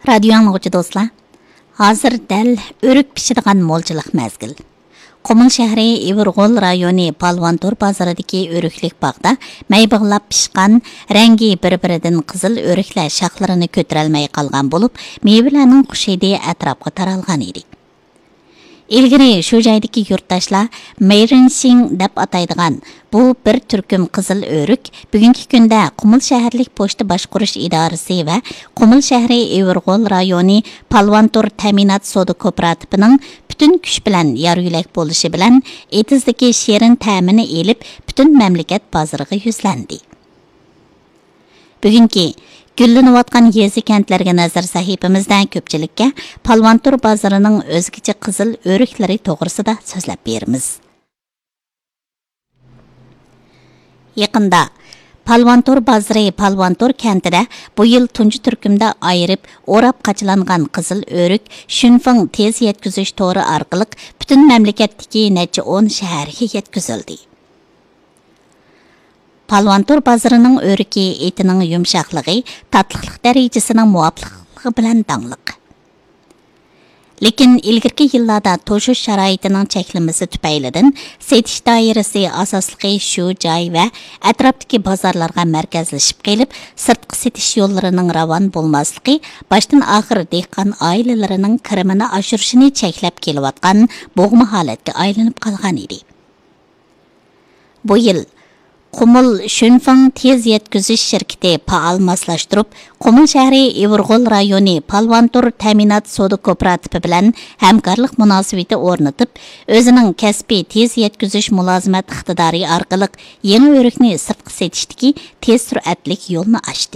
Radio anlıqçı dostlar, hazır dəl örük pişidigan molçılıq məzgil. Qumul şəhəri İvırğol rayoni Palvantor bazarıdaki örüklik bağda məybığlap pişqan, rəngi bir-biridən qızıl örüklər şaxlarını kötürəlməyi qalğan bulub, meyvələrinin xuşidi ətrafqa taralğan idi. İlgiri şu joydagi yurttaşlar Meyrinsing deb ataydigan bu bir türküm qızıl örük bugungi kunda Qumul shaharlik pochta boshqarish idorasi va Qumul shahri Ivrg'ol rayoni Palvantor ta'minot soda kooperativining butun kuch bilan yaruyulak bo'lishi bilan etizdagi sherin ta'mini elib butun mamlakat bozoriga yuzlandi. Bugungi güllanayotgan yezi kentlarga nazar sahifamizdan ko'pchilikka Palvantor bozorining o'zgacha qizil o'riklari to'g'risida so'zlab beramiz. Yaqinda Palvantor bozori Palvantor kentida bu yil tunji turkumda ayirib, o'rab qachilangan qizil o'rik Shunfeng tez yetkazish to'ri orqali butun mamlakatdagi necha 10 shaharga yetkazildi. Palvantor bozorining o'riki etining yumshoqligi, tatliqlik darajasining muvofiqligi bilan dangliq. Lekin ilgirki yillarda to'shish sharoitining cheklamasi tufaylidan setish doirasi asosligi shu joy va atrofdagi bozorlarga markazlashib kelib, sirtqi setish yo'llarining ravon bo'lmasligi boshdan oxir dehqon oilalarining kirimini oshirishini cheklab kelayotgan bo'g'ma holatga aylanib qolgan edi. Bu yil Qumul Shunfeng tez yetkazish shirkati faol moslashtirib, Qumul shahri Ivrg'ol rayoni Palvantor ta'minot soda kooperativi bilan hamkorlik munosabati o'rnatib, o'zining kasbiy tez yetkazish mulozimat iqtidori orqali yangi o'rikni sirtqi setishdagi tez sur'atlik yo'lni ochdi.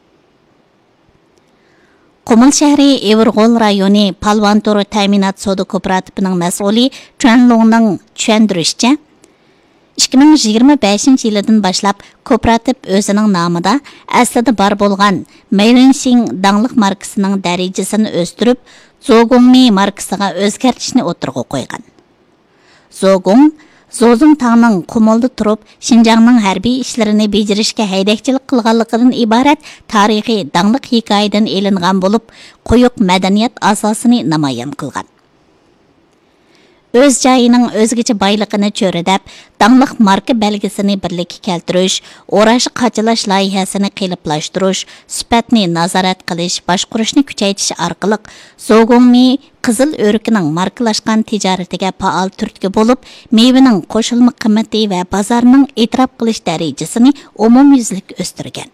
Qumul shahri Ivrg'ol rayoni Palvantor ta'minot soda kooperativining mas'uli Chuanlongning tushuntirishicha, 2025 yilidan boshlab kooperativ o'zining nomida aslida bor bo'lgan Meyrinsing dangliq markasining darajasini o'stirib, Zogongmi markasiga o'zgartishni o'tirg'a qo'ygan. Zozong tangning Qumulda turib, Xinjiangning harbiy ishlarini bejirishga haydakchilik qilganligidan iborat tarixiy dangliq hikoyadan elingan bo'lib, quyuq madaniyat asosini namoyon qilgan. Öz joyining o'zgacha boyligini cho'ridab, dangliq marka belgisini birlikka keltirish, o'rash qachilash loyihasini qiliblashtirish, sifatni nazorat qilish, boshqarishni kuchaytirish orqali Zogongmi qizil o'rikining markalashgan tijoratiga faol turtki bo'lib, mevaning qo'shilma qiymati va bozorning e'tirof qilish darajasini umumyuzlik o'stirgan.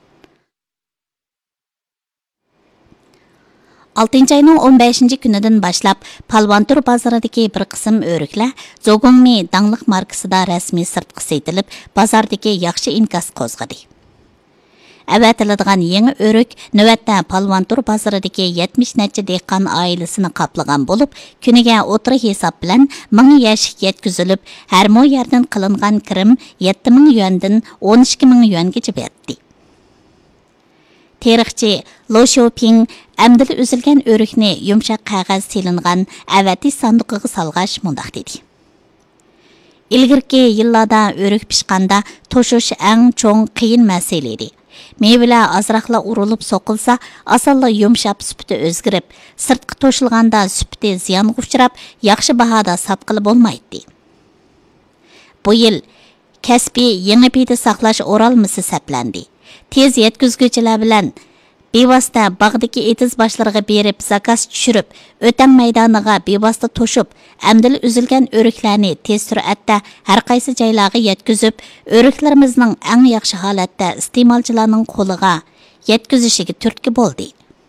6 ayning 15 kunidan boshlab Palvantor bozoridagi bir qism o'riklar Zogongmi dangliq markasida rasmiy sirtqi setilib, bozordagi yaxshi inkas qo'zg'adi. Avatiladigan yangi o'rik navbatda Palvantor bozoridagi 70 necha dehqon oilasini qoplagan bo'lib, kuniga o'tira hisob bilan 1000 yashik yetkazilib, har mo yerdan qilingan kirim 7000 yuandan 12000 yuangacha berdi. Tarixchi Lo Xiaoping әмділі үзілген өрікні yumshaq qog'oz silingan avati sanduqiga salg'ash mundaq dedi. Ilgirki yillarda o'rik pishqanda to'shish eng cho'ng qiyin masala edi. Meyvelar azroqla urilib so'qilsa, asonla yumshab sufati o'zgarib, sirtqi to'shilganda sufati ziyonga uchrab, yaxshi bahoda sotqili bo'lmaydi. Bu yil kasbiy yangi payda saqlash o'ralmasi saplandi. Tez yetkazuvchilar bilan bevosita bog'dagi etiz boshlariga berib zakaz tushirib, o'tam maydoniga bevosita to'shib, amdili uzilgan o'riklarni tez sur'atda har qaysi joylarga yetkazib, o'riklarimizning eng yaxshi holatda iste'molchilarning qo'liga yetkazishiga turtki bo'ldi.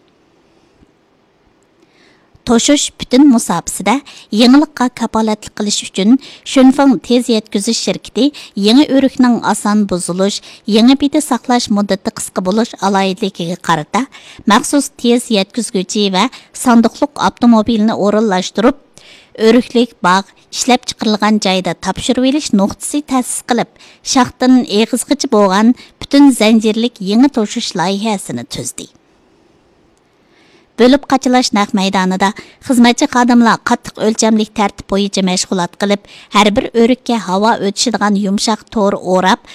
To'shish butun musofasida yangilikqa kapolatlik qilish uchun Shunfeng tez yetkazish shirkati yangi o'rikning oson buzilish, yangi payda saqlash muddati qisqa bo'lish alohidligiga qarata maxsus tez yetkazuvchi va sanduqliq avtomobilni o'rinlashtirib, o'riklik bog' ishlab chiqarilgan joyda topshirib olish nuqtasi ta'sis qilib, shaxtdan eg'izgacha bo'lgan butun zanjirlik yangi to'shish loyihasini tuzdi. Bölüp qaçılaş naq maydonida xizmatchi xodimlar qattiq o'lchamlik tartib bo'yicha mashg'ulot qilib, har bir o'rikka havo o'tishadigan yumshoq to'r o'rab,